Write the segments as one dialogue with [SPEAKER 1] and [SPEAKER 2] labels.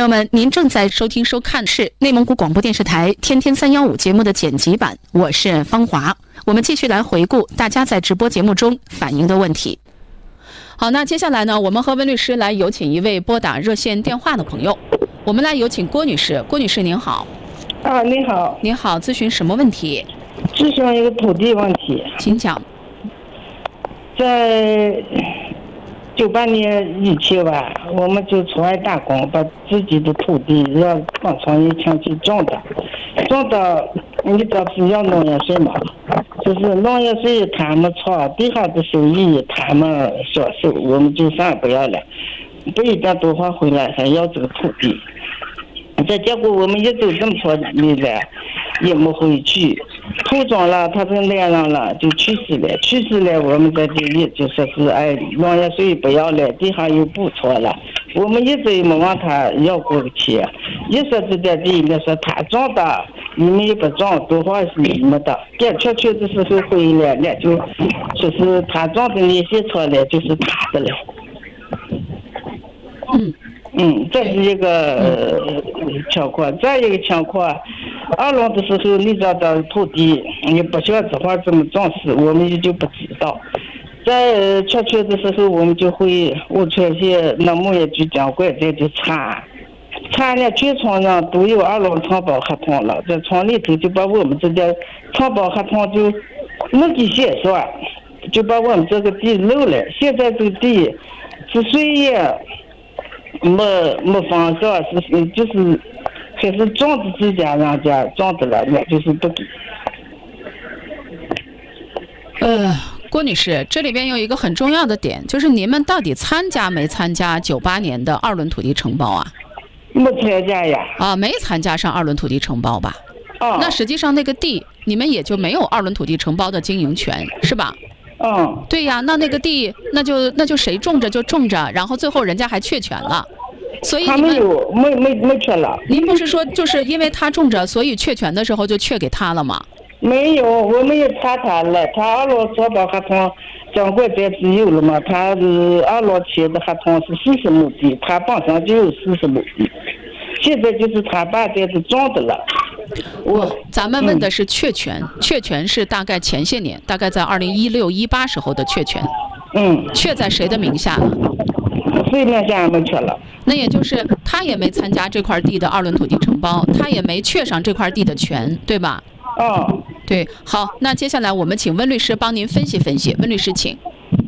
[SPEAKER 1] 友们，您正在收听收看是内蒙古广播电视台天天315节目的剪辑版，我是方华。我们继续来回顾大家在直播节目中反映的问题。好，那接下来呢，我们和温律师来有请一位拨打热线电话的朋友，我们来有请郭女士。郭女士您好。
[SPEAKER 2] 你好。
[SPEAKER 1] 您好，咨询什么问题？
[SPEAKER 2] 咨询一个土地问题。
[SPEAKER 1] 请讲。
[SPEAKER 2] 在98年以前吧，我们就出外打工，把自己的土地让帮创业强去种的，你知道是要农业税嘛？就是农业税他们抄，地下的收益他们说收，我们就啥也不要了，不一点多花回来还要这个土地。这结果我们一走这么长年了，也没回去，土种了，他在那样了，就去世了。我们在这里就说是农业税不要了，地下又不错了，我们一直也没往他要过钱。一说这点地，你说他种的，你们也不种，多花是你们的。确的时候回来了，就说是他种的那些错了，就是他的了。这是一个情况。再一个情况，二龙的时候，你找到土地，你不像这话这么重视，我们也就不知道。在确的时候，我们就会我这些那牧业局监管在这查呢，全村上都有二龙承包合同了，在村里头就把我们这点承包合同就没给写上，就把我们这个地漏了。现在这个地是谁也没放上，就是还是种的自家人家种的了，那就是不给。
[SPEAKER 1] 郭女士，这里边有一个很重要的点，就是你们到底参加没参加98年的二轮土地承包啊？
[SPEAKER 2] 没参加呀。
[SPEAKER 1] 没参加上二轮土地承包吧？那实际上那个地你们也就没有二轮土地承包的经营权，是吧？对呀，那个地那就谁种着就种着，然后最后人家还确权了，所以你们
[SPEAKER 2] 没确了。
[SPEAKER 1] 您不是说就是因为他种着，所以确权的时候就确给他了吗？
[SPEAKER 2] 没有，我们也查他了，他二龙承包合同监管在只有了嘛，他是二龙签的合同是40亩地，他本身就有40亩地，现在就是他把这是种的了。
[SPEAKER 1] 咱们问的是确权，确权是大概前些年，大概在2016、18时候的确权。确在谁的名下呢？
[SPEAKER 2] 谁名下没确了？
[SPEAKER 1] 那也就是他也没参加这块地的二轮土地承包，他也没确上这块地的权，对吧？对。好，那接下来我们请温律师帮您分析分析。温律师，请。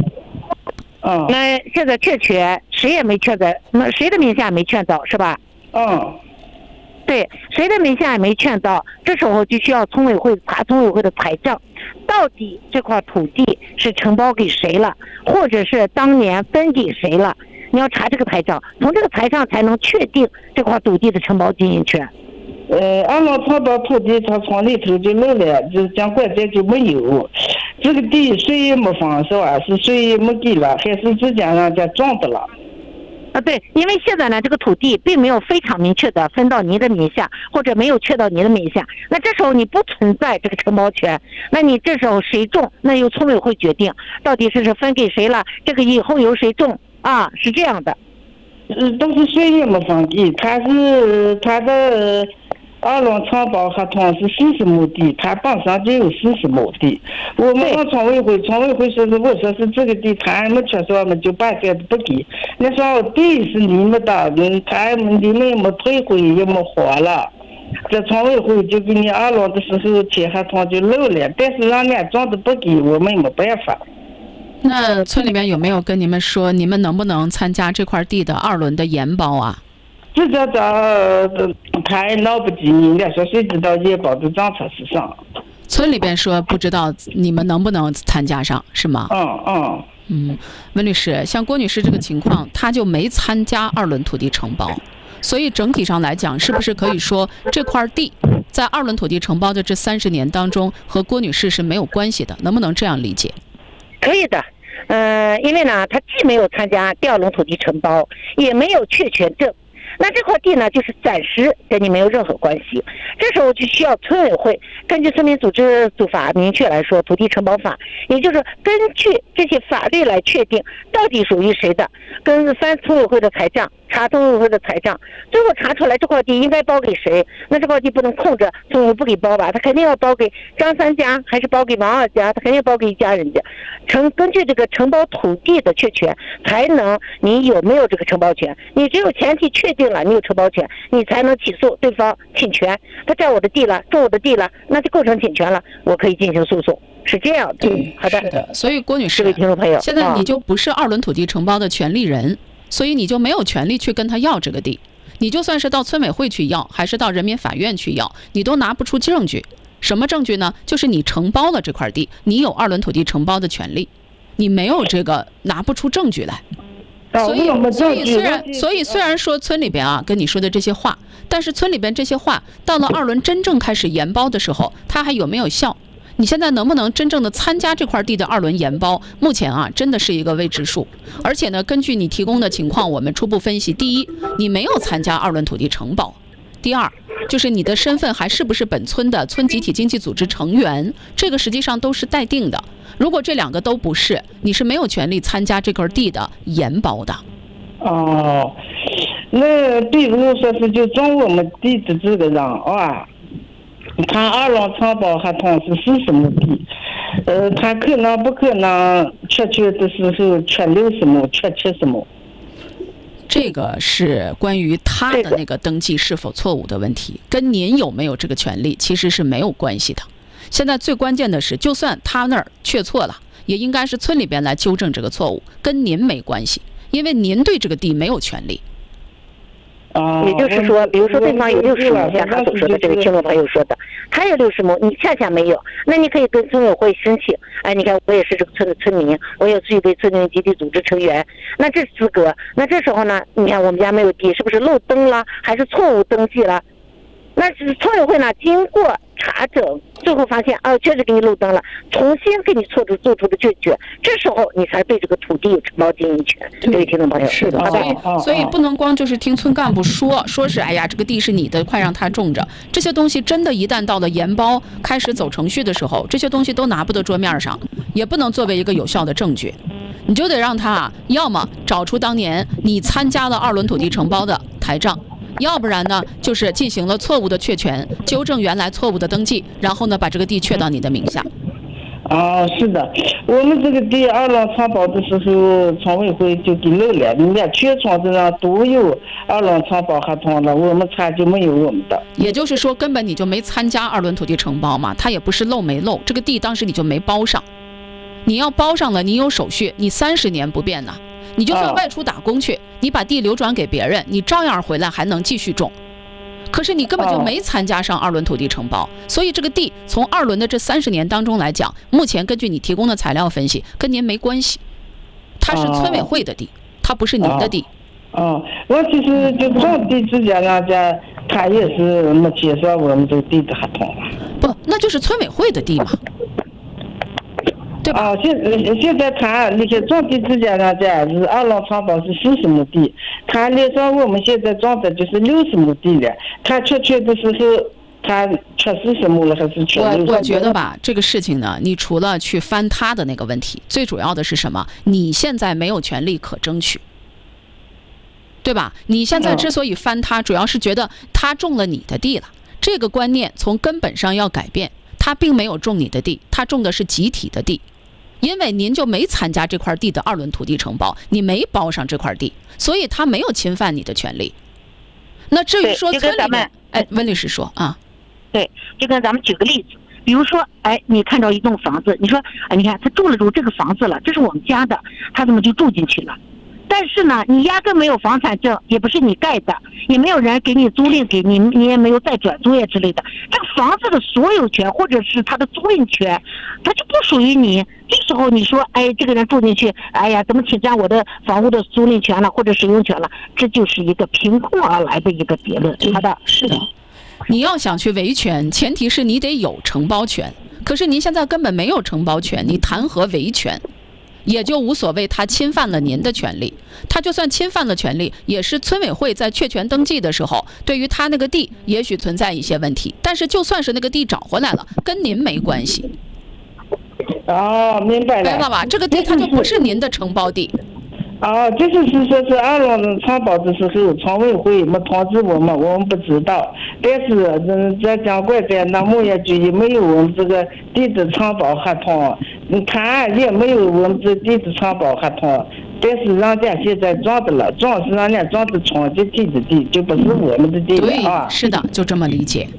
[SPEAKER 3] 那现在确权谁也没确在，那谁的名下没确到是吧？对，谁的名下也没劝到，这时候就需要村委会查村委会的财账，到底这块土地是承包给谁了，或者是当年分给谁了，你要查这个财账，从这个财账才能确定这块土地的承包经营权。
[SPEAKER 2] 二龙承包土地，他村里头就漏了，就监管这就没有，这个地谁也没放手啊，是谁也没给了，还是自家人家种的了。
[SPEAKER 3] 对，因为现在呢，这个土地并没有非常明确的分到您的名下，或者没有确到您的名下，那这时候你不存在这个承包权，那你这时候谁种，那由村委会决定，到底是分给谁了，这个以后由谁种啊，是这样的。
[SPEAKER 2] 都是谁也没放给，他的二龙承包合同是40亩地，他本身就有40亩地。我们往村委会说是我说是这个地他还没确实，我们就把这不给。你说地是你们的，你们也没退回也没还了，这村委会就给你二龙的时候签合同就漏了，但是让人家种的不给，我们也没办法。
[SPEAKER 1] 那村里面有没有跟你们说，你们能不能参加这块地的二轮的延包啊？
[SPEAKER 2] 这他还闹不及你，说谁知道延包的政策是啥？
[SPEAKER 1] 村里边说不知道你们能不能参加上，是吗？温律师，像郭女士这个情况，她就没参加二轮土地承包，所以整体上来讲，是不是可以说这块地在二轮土地承包的这30年当中，和郭女士是没有关系的？能不能这样理解？
[SPEAKER 3] 可以的，因为呢，她既没有参加第二轮土地承包，也没有确权证。那这块地呢，就是暂时跟你没有任何关系。这时候就需要村委会根据《村民组织组法》明确来说，土地承包法，也就是根据这些法律来确定到底属于谁的，跟翻村委会的财账查村委会的财账，最后查出来这块地应该包给谁？那这块地不能空着，村委会不给包吧？他肯定要包给张三家，还是包给王二家？他肯定包给一家人家。根据这个承包土地的确权，才能你有没有这个承包权？你只有前提确定了你有承包权，你才能起诉对方侵权。他占我的地了，种我的地了，那就构成侵权了，我可以进行诉讼。是这样的。
[SPEAKER 1] 对，
[SPEAKER 3] 好的。
[SPEAKER 1] 是的。所以郭女士，
[SPEAKER 3] 这位听众朋友，
[SPEAKER 1] 现在你就不是2轮土地承包的权利人，所以你就没有权利去跟他要这个地。你就算是到村委会去要，还是到人民法院去要，你都拿不出证据。什么证据呢？就是你承包了这块地，你有2轮土地承包的权利，你没有这个拿不出证据来。所以虽然说村里边啊跟你说的这些话，但是村里边这些话到了2轮真正开始研包的时候，它还有没有效？你现在能不能真正的参加这块地的2轮研包？目前啊，真的是一个未知数。而且呢，根据你提供的情况，我们初步分析：第一，你没有参加2轮土地承包；第二，就是你的身份还是不是本村的村集体经济组织成员，这个实际上都是待定的。如果这2个都不是，你是没有权利参加这块地的研包的。
[SPEAKER 2] 哦，那比如说是就种我们地的这个人啊。他2轮承包合同是40亩地，他可能不可能确的时候缺60亩，缺70亩。
[SPEAKER 1] 这个是关于他的那个登记是否错误的问题，跟您有没有这个权利其实是没有关系的。现在最关键的是，就算他那儿确错了，也应该是村里边来纠正这个错误，跟您没关系，因为您对这个地没有权利。
[SPEAKER 3] 也就是说，比如说对方有60亩，像他所说的这位听众朋友说的，他有60亩，你恰恰没有，那你可以跟村委会申请。哎，你看我也是这个村的村民，我也具备村民集体组织成员，那这资格，那这时候呢，你看我们家没有地，是不是漏登了，还是错误登记了？那村委会呢，经过查证，最后发现确实给你漏登了，重新给你做出的确决，这时候你才对这个土地有承包经营权。这位听众朋友，
[SPEAKER 1] 是的，所以不能光就是听村干部说是哎呀这个地是你的，快让他种着。这些东西真的，一旦到了研包开始走程序的时候，这些东西都拿不到桌面上，也不能作为一个有效的证据。你就得让他要么找出当年你参加了2轮土地承包的台账。要不然呢，就是进行了错误的确权，纠正原来错误的登记，然后呢，把这个地确到你的名下。
[SPEAKER 2] 是的，我们这个地2轮承包的时候，村委会就给漏了，人家全村子上都有2轮承包合同了，我们村就没有我们的。
[SPEAKER 1] 也就是说，根本你就没参加2轮土地承包嘛，它也不是漏没漏，这个地当时你就没包上。你要包上了，你有手续，你30年不变呢。你就算外出打工去，你把地流转给别人，你照样回来还能继续种。可是你根本就没参加上2轮土地承包，所以这个地从2轮的这30年当中来讲，目前根据你提供的材料分析，跟您没关系。它是村委会的地，它不是您的地。
[SPEAKER 2] 我其实就种地之前人家他也是没接受我们这个地的合同。
[SPEAKER 1] 不，那就是村委会的地嘛。对吧？
[SPEAKER 2] 现在他那些种地之前人家是2轮承包是40亩地，他连上我们现在种的就是60亩地了。他确的时候，他缺40亩了还是缺60亩？
[SPEAKER 1] 我觉得吧，这个事情呢，你除了去翻他的那个问题，最主要的是什么？你现在没有权利可争取，对吧？你现在之所以翻他，主要是觉得他种了你的地了，这个观念从根本上要改变。他并没有种你的地，他种的是集体的地。因为您就没参加这块地的2轮土地承包，你没包上这块地，所以他没有侵犯你的权利。那至于说村里面，温律师说啊，
[SPEAKER 3] 对，就跟咱们举个例子，比如说，你看到一栋房子，你说，你看他住这个房子了，这是我们家的，他怎么就住进去了？但是呢，你压根没有房产证，也不是你盖的，也没有人给你租赁给你，你也没有再转租呀之类的。这个房子的所有权或者是他的租赁权，它就不属于你。这时候你说，这个人住进去，怎么侵占我的房屋的租赁权了或者使用权了？这就是一个凭空而来的一个结论。好的，
[SPEAKER 1] 是的。你要想去维权，前提是你得有承包权。可是您现在根本没有承包权，你谈何维权？也就无所谓他侵犯了您的权利，他就算侵犯了权利，也是村委会在确权登记的时候，对于他那个地也许存在一些问题，但是就算是那个地找回来了，跟您没关系。
[SPEAKER 2] 明白了。
[SPEAKER 1] 明白吧？这个地它就不是您的承包地。
[SPEAKER 2] 就是说是二龙承包的时候，村委会没通知我们不知道。但是在江怪在那牧业局也没有我们这个地质承包合同，他也没有我们这地质承包合同。但是人家现在装的了，装是人家装的村集体的地，就不是我们的地了啊。
[SPEAKER 1] 对，是的，就这么理解。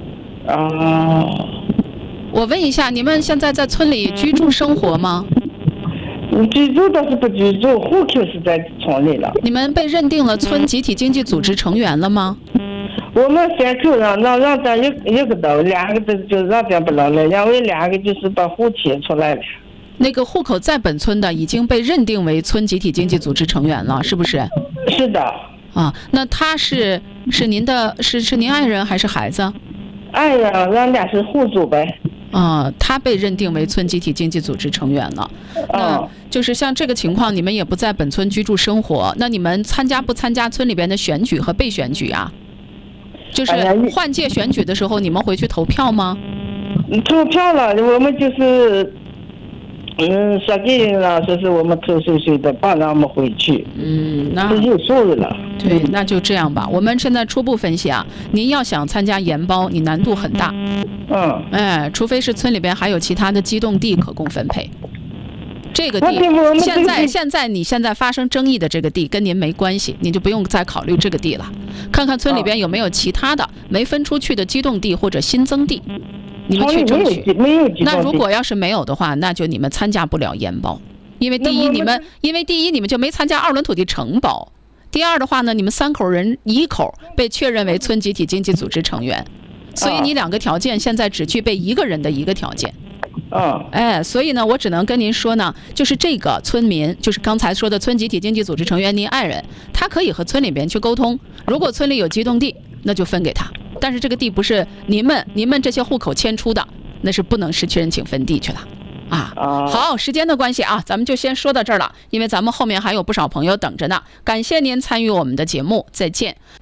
[SPEAKER 1] 我问一下，你们现在在村里居住生活吗？
[SPEAKER 2] 居住倒是不居住，户口是在村里了。
[SPEAKER 1] 你们被认定了村集体经济组织成员了吗？
[SPEAKER 2] 我们3口人，让咱一个到2个就让咱不了了，因为2个就是把户迁出来了。
[SPEAKER 1] 那个户口在本村的已经被认定为村集体经济组织成员了，是不是？
[SPEAKER 2] 是的。
[SPEAKER 1] 那他是您的是您爱人还是孩子？
[SPEAKER 2] 爱人，人家是户主呗。
[SPEAKER 1] 他被认定为村集体经济组织成员了。那就是像这个情况，你们也不在本村居住生活，那你们不参加村里边的选举和被选举啊？就是换届选举的时候，你们回去投票吗？
[SPEAKER 2] 投票了，我们就是说给人了，说是我们投手的，帮让我们回去。
[SPEAKER 1] 那
[SPEAKER 2] 有数了。
[SPEAKER 1] 对，那就这样吧。我们现在初步分析啊，您要想参加研包，你难度很大。除非是村里边还有其他的机动地可供分配。这个地现在发生争议的这个地跟您没关系，您就不用再考虑这个地了。看看村里边有没有其他的没分出去的机动地或者新增地，你们去争取。那如果要是没有的话，那就你们参加不了研包，因为第一你们就没参加2轮土地承包。第二的话呢，你们3口人1口被确认为村集体经济组织成员，所以你2个条件现在只具备1个人的1个条件。所以呢，我只能跟您说呢，就是这个村民，就是刚才说的村集体经济组织成员，您爱人，他可以和村里边去沟通，如果村里有机动地，那就分给他，但是这个地不是您们这些户口迁出的，那是不能失去人请分地去了。好，时间的关系啊，咱们就先说到这儿了，因为咱们后面还有不少朋友等着呢。感谢您参与我们的节目，再见。